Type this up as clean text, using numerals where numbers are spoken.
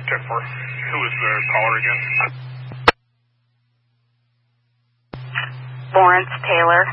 10-4. Who is the caller again? Lawrence Taylor.